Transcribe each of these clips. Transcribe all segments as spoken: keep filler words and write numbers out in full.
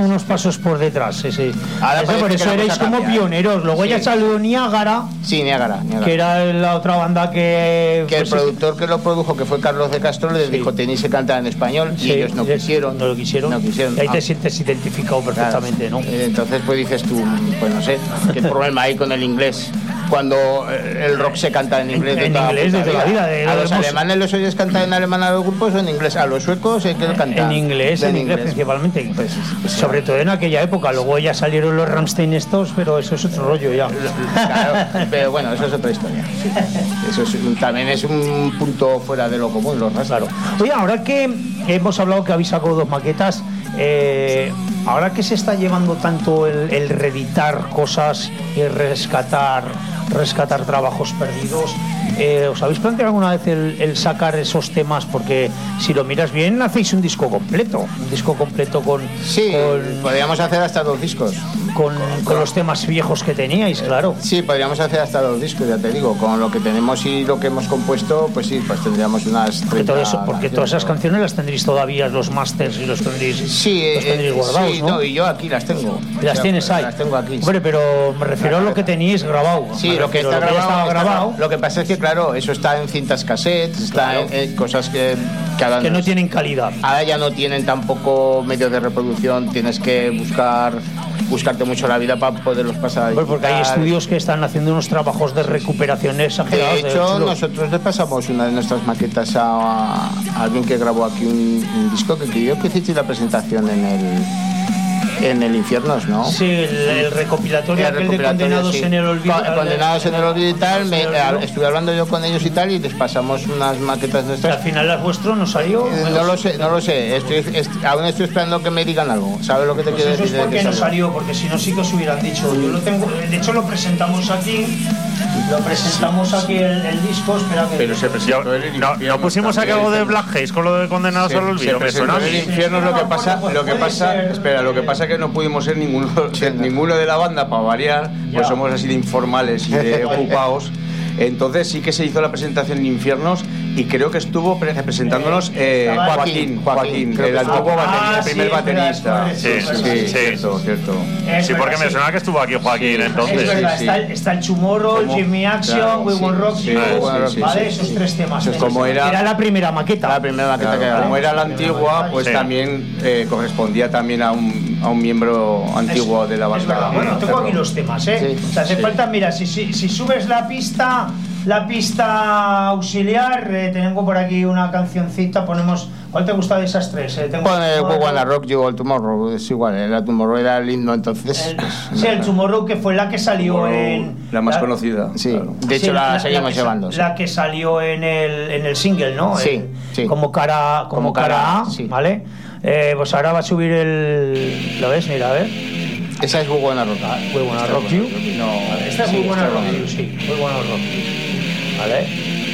unos pasos por detrás. Sí, sí. Ahora eso, por eso erais como cambia, pioneros. Luego sí. ya salió Niágara. Sí, Niágara, Niágara. Que era la otra banda que... Que pues, el productor que lo produjo, que fue Carlos de Castro, les sí. dijo, tenéis que cantar en español, sí, y ellos no quisieron. No lo quisieron. No quisieron. Y ahí ah. te sientes identificado perfectamente, claro. ¿no? Entonces, pues dices tú, pues no sé, ¿qué problema hay con el inglés? Cuando el rock se canta en inglés. En, de en inglés desde la vida. De, a los hemos... alemanes los oyes cantar en alemán a los grupos o en inglés. A los suecos hay que cantar. En inglés, en, en inglés, inglés principalmente. Pues, pues, sobre todo en aquella época. Luego ya salieron los Rammstein estos, pero eso es otro rollo ya. Claro, pero bueno, eso es otra historia. Sí. Eso es, también es un punto fuera de lo común, los Rammstein. Claro. Oye, ahora que hemos hablado que habéis sacado dos maquetas, eh, ahora que se está llevando tanto el, el reeditar cosas y rescatar rescatar trabajos perdidos, eh, ¿os habéis planteado alguna vez el, el sacar esos temas? Porque si lo miras bien, hacéis un disco completo, un disco completo con... Sí, con, podríamos hacer hasta dos discos. Con, con, con los temas viejos que teníais, claro. Sí, podríamos hacer hasta dos discos, ya te digo, con lo que tenemos y lo que hemos compuesto, pues sí, pues tendríamos unas treinta porque, todo eso, porque todas esas canciones las tendréis todavía, los masters y los tendréis, sí, los tendréis eh, guardados, sí, ¿no? no, y yo aquí las tengo. Las o sea, tienes ahí. Las tengo aquí. Hombre, pero me refiero a lo que teníais grabado. Sí, lo que está lo grabado, está grabado. Está, lo que pasa es que, claro, eso está en cintas cassettes, está claro. en, en cosas que... Que, que no tienen calidad. Ahora ya no tienen tampoco medios de reproducción, tienes que buscar buscarte mucho la vida para poderlos pasar. Pues porque hay estudios que están haciendo unos trabajos de recuperación exagerados. De hecho, de nosotros le pasamos una de nuestras maquetas a, a alguien que grabó aquí un, un disco que creo que hiciste la presentación en el en el Infiernos, ¿no? Sí, el, el recopilatorio, el recopilatorio de Condenados sí. en el Olvido. Con, condenados en el Olvido y tal, me, estuve hablando yo con ellos y tal y les pasamos unas maquetas nuestras. ¿Al final las vuestro no salió? Eh, no lo sé, no lo sé. Estoy, est, aún estoy esperando que me digan algo. ¿Sabes lo que te pues quiero eso decir? Eso es porque no salió, porque si no sí que os hubieran dicho. Yo lo tengo, de hecho lo presentamos aquí. Lo presentamos sí, aquí el, el disco, espera que... Pero se presentó el no, no pusimos aquí algo de Black Haze con lo de Condenados al Olvido. Se presentó el Infierno, lo que pasa, lo que pasa, espera, lo que pasa es que no pudimos ser ninguno, ser ninguno de la banda para variar, pues somos así de informales y de ocupados. Entonces sí que se hizo la presentación en Infiernos y creo que estuvo presentándonos eh, Joaquín, Joaquín, Joaquín el antiguo ah, batería, el primer sí, baterista. Sí, sí, sí, sí, cierto, cierto. Es sí, porque me suena que estuvo aquí Joaquín, sí, entonces. Es verdad, sí, está, el, está el Tomorrow, el Jimmy Action, claro, We Won't Rock sí, You, sí, ¿vale? sí, Esos sí, tres temas. Pues como era, era la primera maqueta. La primera maqueta claro, que era. Como era la antigua, pues sí. también eh, correspondía también a un, a un miembro antiguo es, de la banda. Bueno, tengo aquí los temas, ¿eh? Sí, o sea, hace sí. falta, mira, si, si, si subes la pista... La pista auxiliar, eh, tengo por aquí una cancioncita, ponemos... ¿Cuál te gusta de esas tres? Eh, tengo Pon el We Wanna Rock You o el Tomorrow, es igual, el Tomorrow era lindo entonces. El, pues, sí, el Tomorrow que fue la que salió Tomorrow, en... La más la, conocida. Sí, claro. De hecho sí, la, la seguimos la llevando. Sí. La que salió en el, en el single, ¿no? Sí, el, sí. Como cara, como como cara, cara A, sí. ¿vale? Eh, pues ahora va a subir el... ¿Lo ves? Mira, a ver. Esa es We Wanna Rock. Ah, We Wanna Rock You. No, esta es We Wanna Rock You, sí. We Wanna Rock You. ¿Vale?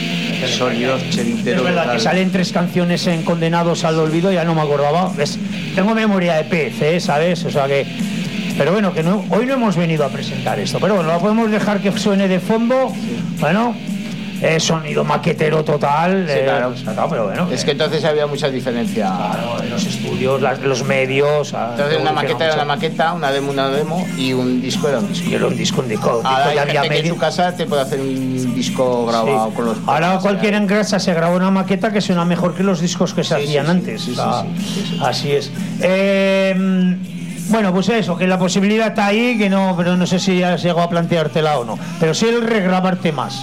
Sonidos cheliteros. Es verdad que salen tres canciones en Condenados al Olvido, ya no me acordaba. ¿Ves? Tengo memoria de pez, ¿eh? ¿Sabes? O sea que... Pero bueno, que no, hoy no hemos venido a presentar esto. Pero bueno, lo podemos dejar que suene de fondo. Sí. Bueno... Eh, sonido maquetero total. Sí, eh, claro. Pues, claro, pero bueno. Es que entonces había mucha diferencia. Claro, en los estudios, las, los medios. Entonces una maqueta era una maqueta, una demo una demo y un disco era un disco. Y era un disco, un disco. Ahora disco hay ya gente había que medio... en su casa te puede hacer un disco grabado sí. con los... Ahora cualquiera en casa se graba una maqueta que suena mejor que los discos que se sí, hacían sí, antes. Sí, sí, o sea, sí, sí, sí, sí. Así es. Eh, bueno, pues eso, que la posibilidad está ahí, que no, pero no sé si has llegado a planteártela o no. Pero sí el regrabar temas.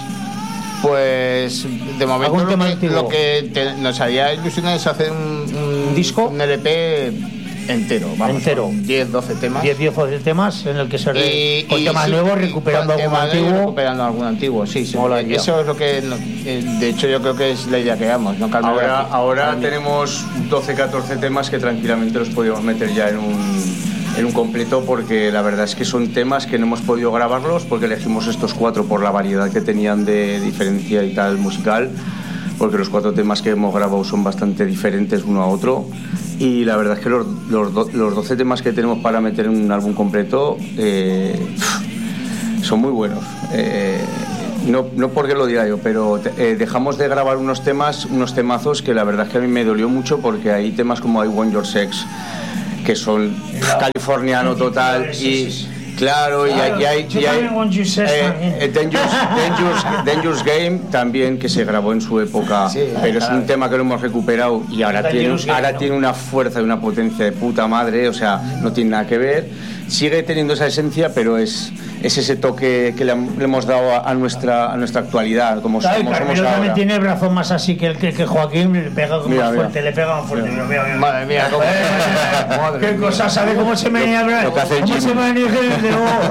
Pues de momento lo que, lo que te, nos haría ilusión es hacer un, un, ¿Un disco, un L P entero, vamos, entero, diez, doce temas, diez, doce temas en el que se re, y, con y, temas sí, nuevos recuperando algún antiguo, recuperando algún antiguo, sí, sí. Mola, eso es lo que, de hecho yo creo que es la idea que damos, ¿no? Calma, ahora, ahora tenemos doce, catorce temas que tranquilamente los podríamos meter ya en un en un completo, porque la verdad es que son temas que no hemos podido grabarlos porque elegimos estos cuatro por la variedad que tenían de diferencia y tal musical, porque los cuatro temas que hemos grabado son bastante diferentes uno a otro, y la verdad es que los, los, los doce temas que tenemos para meter en un álbum completo eh, son muy buenos. Eh, no, no porque lo diga yo, pero eh, dejamos de grabar unos temas, unos temazos que la verdad es que a mí me dolió mucho, porque hay temas como I Want Your Sex, que son californiano total y claro, y hay, y hay, y hay eh, eh, Dangerous, Dangerous, Dangerous Game también, que se grabó en su época, sí, pero es un tema que lo hemos recuperado y ahora tiene, ahora tiene una fuerza y una potencia de puta madre, o sea, no tiene nada que ver. Sigue teniendo esa esencia, pero es, es ese toque que le, le hemos dado a, a nuestra a nuestra actualidad, como claro, somos, somos ahora. También tiene el brazo más así que el que, que Joaquín, le pega como mira, más mira. fuerte, le pega más fuerte. Mira, mira, mira. Madre mía, cómo, madre qué mía. Cosa, ¿sabe cómo se menea el brazo? ¿Cómo se menea el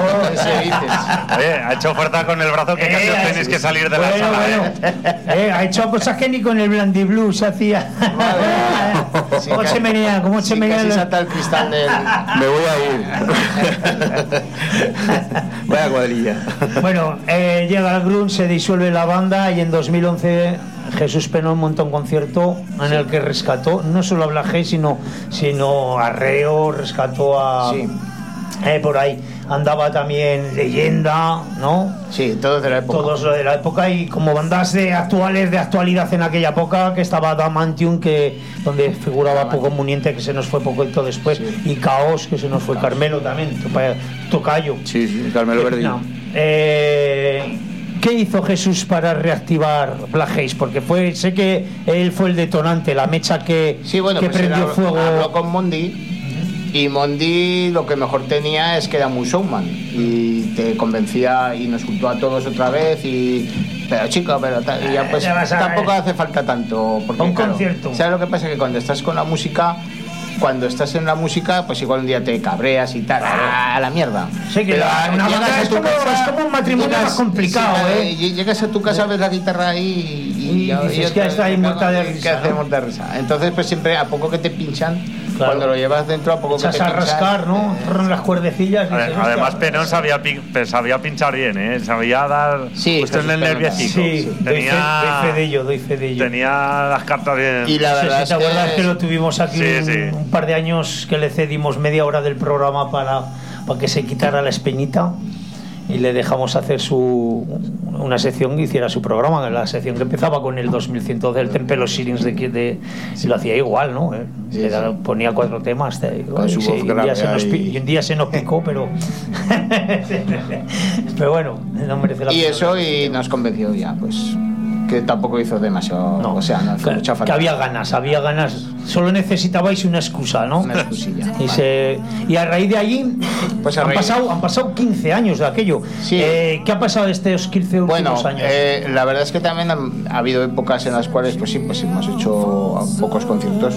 brazo? Oye, ha hecho fuerza con el brazo que casi eh, os tenéis que salir de bueno, la sala. Bueno. ¿eh? Eh, ha hecho cosas que ni con el Blandy Blue se hacía. Sí, ¿Cómo se menea? ¿Cómo se sí, menea? Casi salta el cristal del... Me voy a ir. Vaya cuadrilla. Bueno, eh, llega el grunge, se disuelve la banda y en dos mil once Jesús Penón monta un concierto en sí. el que rescató no solo a Black Haze, sino, sino a Reo, rescató a... Sí. Eh, por ahí andaba también Leyenda, ¿no? Sí, todos de la época. Todos de la época y como bandas de actuales, de actualidad en aquella época, que estaba Adamantium, que donde figuraba Poco Muniente, que se nos fue poquito después, sí. y Caos, que se nos fue, Caos. Carmelo también, Tocayo. Sí, sí, Carmelo Verdi. No. Eh, ¿Qué hizo Jesús para reactivar Black Haze? Porque fue, sé que él fue el detonante, la mecha que, sí, bueno, que pues prendió era, fuego. Habló con Mondi. Y Mondi lo que mejor tenía es que era muy showman y te convencía y nos juntó a todos otra vez y pero chico, pero y ya pues tampoco hace falta tanto porque un claro, concierto. ¿sabes lo que pasa? Que cuando estás con la música, cuando estás en la música, pues igual un día te cabreas y tal, a la mierda. Sí, que pero la, una banda es, como, casa, es como un matrimonio llegas, más complicado, sí, ¿eh? Llegas a tu casa, ves la guitarra ahí y, y, y, y dices que está ahí muerta de risa. ¿Qué hacemos de risa? Entonces, pues siempre a poco que te pinchan. Claro. Cuando lo llevas dentro a poco echas que te a rascar, ¿no? Eh, las cuerdecillas. Y además, además Penón sabía, sabía pinchar bien, ¿eh? Sabía dar sí, justo en el nerviecito. Sí, sí. Tenía, doy, fe, doy fe de ello, doy fe de ello. Tenía las cartas bien. Y la verdad sí, si te acuerdas que, que lo tuvimos aquí sí, un, sí. un par de años que le cedimos media hora del programa para, para que se quitara la espeñita y le dejamos hacer su una sección que hiciera su programa, la sección que empezaba con el dos mil cien del Temple Los Sirens de, de sí. y lo hacía igual, ¿no? Sí, Era, sí. Ponía cuatro temas te, con su y, voz y, un día se nos, y... y un día se nos picó, pero pero bueno, no merece la y eso y nos convenció ya, pues que tampoco hizo demasiado, no, o sea, no hizo que, mucha falta. Que había ganas, había ganas. Solo necesitabais una excusa, ¿no? Una excusilla. Y, se, y a raíz de allí, pues han, raíz... pasado, han pasado quince años de aquello. Sí. Eh, ¿Qué ha pasado estos quince últimos bueno, años? Eh, la verdad es que también han, ha habido épocas en las cuales, pues sí, pues hemos hecho pocos conciertos.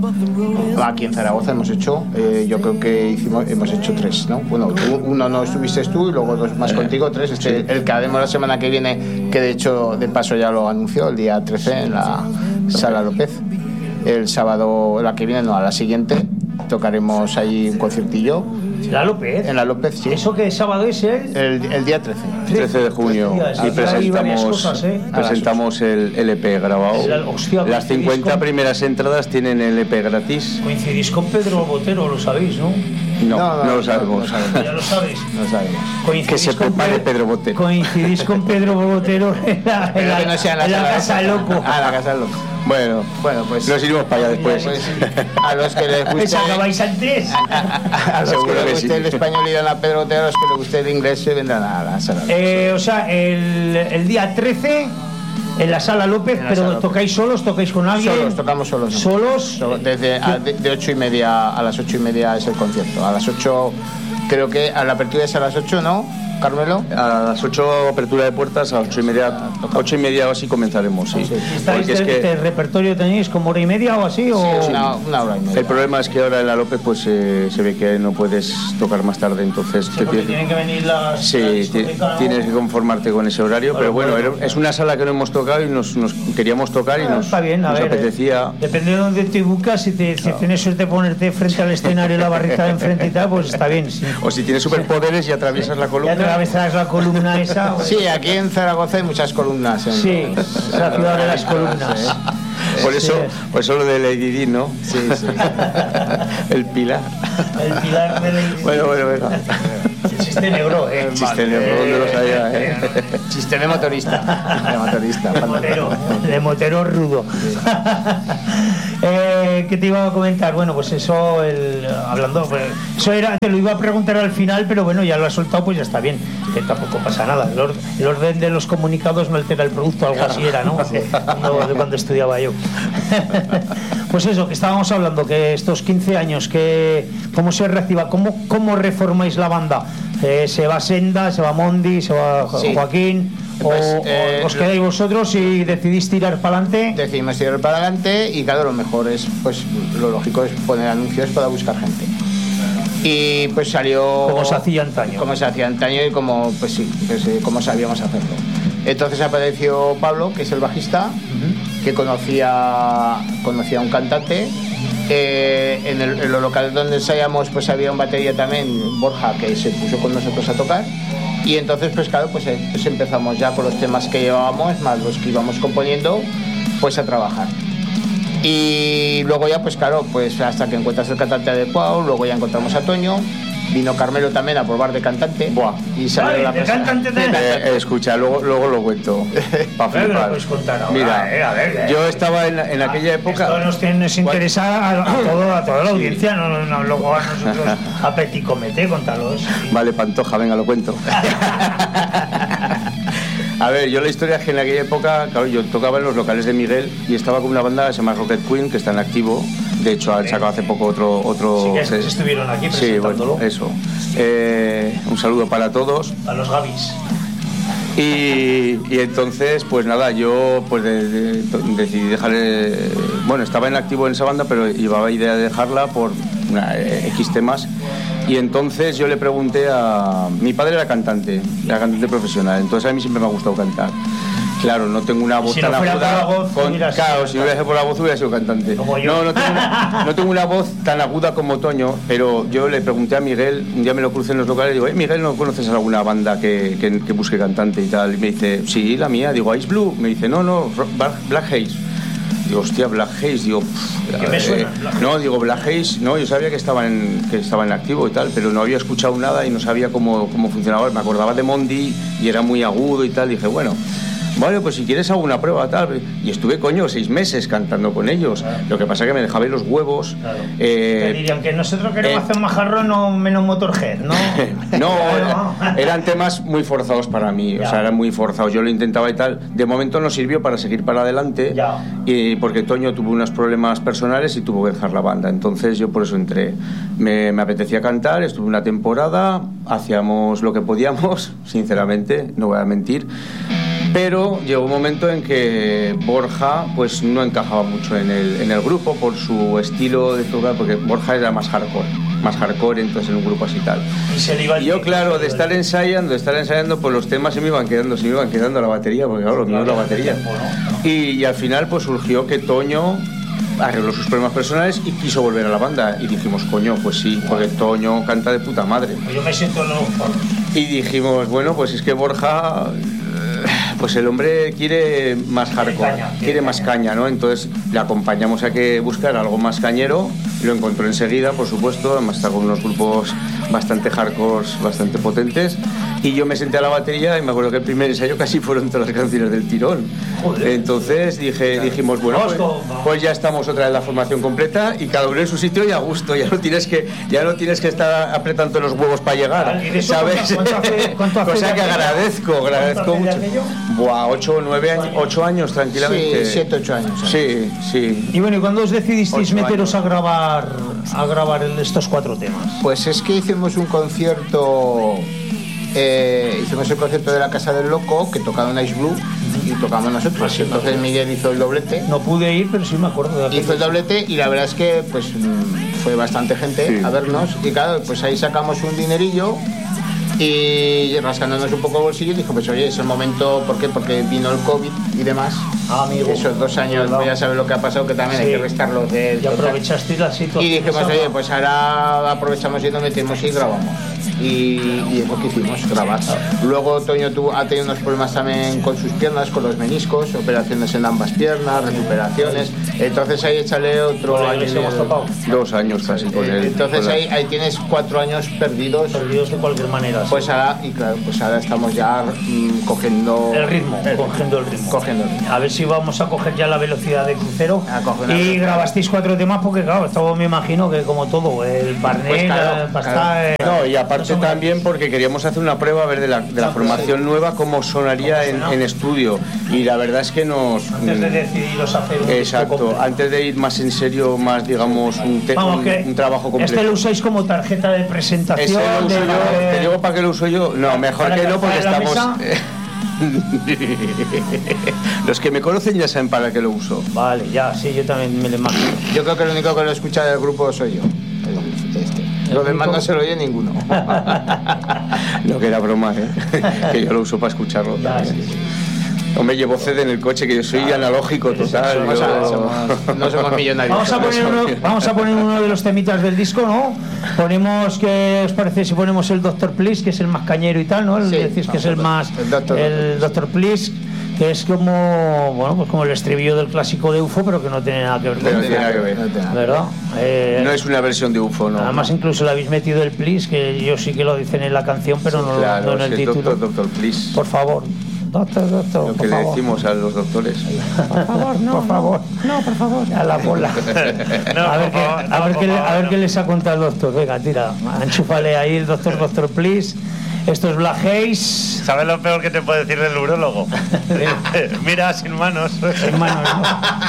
Aquí en Zaragoza hemos hecho, eh, yo creo que hicimos, hemos hecho tres, ¿no? Bueno, uno no estuviste tú y luego dos más contigo, tres. Este, sí. El que haremos la semana que viene, que de hecho de paso ya lo anunció, el día trece en la Sala López. El sábado, la que viene, no, a la siguiente, tocaremos ahí un conciertillo. ¿En la López? En la López, sí. ¿Eso qué sábado es el? El, el día trece. trece de junio. Y presentamos, cosas, ¿eh? presentamos el L P grabado. La, hostia, Las cincuenta con... primeras entradas tienen el L P gratis. Coincidís con Pedro Botero, lo sabéis, ¿no? No, no, no, no lo sabemos. No, no sabemos. Ya lo sabéis. No sabemos. Que se prepare Pedro, Pedro Botero. Coincidís con Pedro Botero en la, en la, no sea en la, en la Casa del Loco. Ah, la Casa del Loco. Bueno, bueno, pues nos iremos para allá después. Pues, a los que les guste. ¿Acabáis antes? A, a, a los Seguro que les guste sí. el español irán a Pedro Botero, a los que les guste el inglés se vendrán a la sala. Eh, o sea, el, el día trece en la Sala López, la pero sala tocáis solos, tocáis con alguien. Solos, tocamos solos. ¿Solos? Desde a, de, de ocho y media a las ocho y media es el concierto. A las ocho, creo que a la apertura es a las ocho, ¿no? Carmelo. A las ocho apertura de puertas, a las ocho y media, ocho y media o así comenzaremos, sí. sí. ¿Estáis de, es que ¿este repertorio tenéis como hora y media o así? Sí, o... una, una hora y media. El problema es que ahora en la López pues eh, se ve que no puedes tocar más tarde, entonces sí, porque tienen que venir las. Sí, ¿no? Tienes que conformarte con ese horario, pero bueno, bueno, es una sala que no hemos tocado y nos, nos queríamos tocar y nos, está bien, a nos ver, apetecía. Eh, depende de dónde te buscas, si, te, si tienes suerte de ponerte frente al escenario la barrita de enfrente y tal, pues está bien. Sí. O si tienes superpoderes y atraviesas la columna. Y atravesas la columna. Esa, sí, aquí en Zaragoza hay muchas columnas. En... Sí, es la ciudad de las columnas. Sí. Por eso, por eso lo de Lady Di, ¿no? Sí, sí. El pilar. El pilar de Lady Di. Bueno, bueno, venga. El chiste negro, ¿eh? El chiste negro, ¿dónde lo sabía, eh? Chiste de motorista. De motorista. De motero, de motero rudo. Sí. eh, que, que te iba a comentar, bueno, pues eso, el, hablando, pues, eso era, te lo iba a preguntar al final, pero bueno, ya lo has soltado, pues ya está bien, que tampoco pasa nada. El, or, el orden de los comunicados no altera el producto, algo así era, ¿no? Cuando, de cuando estudiaba yo. Pues eso, que estábamos hablando, que estos quince años, que cómo se reciba, cómo, cómo reformáis la banda. Eh, se va Senda, se va Mondi, se va sí. Joaquín, pues, o, eh, o os quedáis vosotros y decidís tirar para adelante. Decidimos tirar para adelante y claro, lo mejor es, pues lo lógico es poner anuncios para buscar gente. Y pues salió... Como se hacía antaño. Como se hacía antaño y como, pues sí, pues, eh, como sabíamos hacerlo. Entonces apareció Pablo, que es el bajista, uh-huh. que conocía, conocía a un cantante. Eh, en, el, en los locales donde ensayamos pues había un batería también, Borja, que se puso con nosotros a tocar. Y entonces pues claro, pues, eh, pues empezamos ya con los temas que llevábamos, más los que íbamos componiendo, pues a trabajar. Y luego ya pues claro, pues hasta que encuentras el cantante adecuado, luego ya encontramos a Toño. Vino Carmelo también a probar de cantante. Buah. Y salió Ay, la de cantante de... Eh, eh, escucha, luego, luego lo cuento. Para flipar. Lo contar ahora. Mira, eh, a ver, yo estaba en, en aquella época. Esto nos, tiene, nos interesa a, a, todo, a toda la audiencia, no, no, no luego a nosotros a Petit Comité, contalos. Vale, Pantoja, venga, lo cuento. A ver, yo la historia es que en aquella época, claro, yo tocaba en los locales de Miguel y estaba con una banda que se llama Rocket Queen, que está en activo. De hecho, han sacado hace poco otro... otro sí, que se, estuvieron aquí presentándolo. Sí, bueno, eso. Eh, un saludo para todos. A los Gavis. Y, y entonces, pues nada, yo pues de, de, decidí dejar... Bueno, estaba en activo en esa banda, pero llevaba idea de dejarla por una, eh, X temas. Y entonces yo le pregunté a... Mi padre era cantante, era cantante profesional, entonces a mí siempre me ha gustado cantar. Claro, no tengo una voz si tan no fuera aguda. Por la voz, Con, claro, si no hubiera sido por la voz hubiera sido cantante. Como yo. No, no tengo, una, no tengo una voz tan aguda como Toño, pero yo le pregunté a Miguel, un día me lo crucé en los locales y digo, eh, Miguel, ¿no conoces alguna banda que, que, que busque cantante y tal? Y me dice, sí, la mía. Digo, Ice Blue. Me dice, no, no, Black Haze. Digo, hostia, Black Haze. Digo, ¿qué me suena? Eh, no, digo, Black Haze. No, yo sabía que estaba en, que estaba en activo y tal, pero no había escuchado nada y no sabía cómo, cómo funcionaba. Me acordaba de Mondi y era muy agudo y tal. Dije, bueno, vale, pues si quieres hago una prueba, tal. Y estuve, coño, seis meses cantando con ellos. Claro. Lo que pasa es que me dejaba los huevos. Claro. Eh, Te dirían que nosotros queremos eh, hacer majarro, no menos Motorhead, ¿no? No, claro. Eran temas muy forzados para mí. Ya. O sea, eran muy forzados. Yo lo intentaba y tal. De momento no sirvió para seguir para adelante. Ya. Y porque Toño tuvo unos problemas personales y tuvo que dejar la banda. Entonces yo por eso entré. Me, me apetecía cantar, estuve una temporada, hacíamos lo que podíamos, sinceramente, no voy a mentir. Pero llegó un momento en que Borja pues no encajaba mucho en el, en el grupo por su estilo de tocar, porque Borja era más hardcore, más hardcore, entonces en un grupo así tal. Y, se le iba y yo, claro, de estar ensayando, de estar ensayando, pues los temas se me iban quedando, se me iban quedando la batería, porque claro, lo mío es la batería. Y, y al final pues surgió que Toño arregló sus problemas personales y quiso volver a la banda. Y dijimos, coño, pues sí, porque Toño canta de puta madre. Yo me siento loco. Y dijimos, bueno, pues es que Borja... Pues el hombre quiere más hardcore, caña, quiere, quiere más caña, ¿no? Entonces le acompañamos a que buscara algo más cañero, lo encontró enseguida, por supuesto, además está con unos grupos bastante hardcore, bastante potentes, y yo me senté a la batería y me acuerdo que el primer ensayo casi fueron todas las canciones del tirón. Joder. Entonces dije, dijimos, bueno, pues, pues ya estamos otra vez la formación completa y cada uno en su sitio y a gusto, ya no tienes que, ya no tienes que estar apretando los huevos para llegar, ¿sabes? ¿Cuánto hace, cuánto hace Cosa que agradezco, agradezco mucho. Buah, ocho o nueve años, ocho años tranquilamente. Sí, siete, ocho años. Sí, sí. Y bueno, ¿y cuándo os decidisteis meteros años. a grabar a grabar estos cuatro temas? Pues es que hicimos un concierto, eh, hicimos el concierto de la Casa del Loco, que tocaba en Ice Blue y tocamos nosotros. Sí, entonces Miguel hizo el doblete. No pude ir, pero sí me acuerdo de Hizo el doblete y la verdad es que pues fue bastante gente sí. a vernos y claro, pues ahí sacamos un dinerillo. Y rascándonos un poco el bolsillo dijo, pues oye, es el momento, ¿por qué? Porque vino el COVID y demás. Ah, amigo. Esos dos años, pues ya sabes lo que ha pasado, que también sí. hay que restarlos de... Y aprovechasteis la situación. Y dijimos, oye, pues ahora aprovechamos y nos metemos y grabamos. Y, y es lo que hicimos, grabar. Luego Toño tuvo, ha tenido unos problemas también con sus piernas, con los meniscos, operaciones en ambas piernas, recuperaciones. Entonces ahí échale otro Bueno, año. les hemos de- tocado. Dos años casi con él. Entonces con la- ahí, ahí tienes cuatro años perdidos. Perdidos de cualquier manera. sí. Pues ahora, y claro, pues ahora estamos ya mm, cogiendo El ritmo, cogiendo el ritmo. Cogiendo el ritmo. A ver si vamos a coger ya la velocidad de crucero. A coger la Y velocidad. grabasteis cuatro temas porque, claro, esto me imagino que como todo, el barnet, Pues claro, el pasta, claro. eh, No, y aparte no son también porque queríamos hacer una prueba a ver de la, de la No, formación nueva cómo sonaría en, en estudio. Y la verdad es que nos... Antes de decidiros hacer un disco Exacto, completo. antes de ir más en serio, más digamos un, te- Vamos, un, que un trabajo completo. este lo usáis como tarjeta de Ese presentación. lo uso de- yo, te digo para qué lo uso yo. No, mejor para que no porque calzar en la estamos... mesa. Los que me conocen ya saben para qué lo uso. Vale, ya, sí, yo también me lo imagino. Yo creo que el único que lo escucha del grupo soy yo. el- Este. Los demás único- no se lo oye ninguno. No, que era broma, ¿eh? Que yo lo uso para escucharlo. Ya, también. sí, sí. Hombre, llevo C D en el coche, que yo soy analógico total. O sea, yo- somos- no somos millonarios. Vamos a, poner uno, vamos a poner uno de los temitas del disco, ¿no? Ponemos, ¿qué os parece si ponemos el Doctor Please, que es el más cañero y tal, ¿no? El, Sí, decís que es el más... el Doctor- el Doctor Please, que es como, bueno, pues como el estribillo del clásico de U F O, pero que no tiene nada que ver con Pero U no F O, tiene nada que ver. No tiene nada. ¿verdad? Eh, No es una versión de U F O, no. Además, incluso le habéis metido el Please, que yo sí que lo dicen en la canción, pero no, Claro, no en el sí, título. doctor, doctor, please. Por favor, doctor, doctor, Lo por que le favor. decimos a los doctores. Por favor, no, por favor. No, por favor. A la bola. No, a ver, por qué, favor, a no, ver por qué, le- favor, a ver no. qué les ha contado el doctor. Venga, tira. Enchúfale ahí el doctor, doctor, please. Esto es Black Haze. ¿Sabes lo peor que te puede decir el neurólogo? Mira, sin manos. Sin manos, ¿no?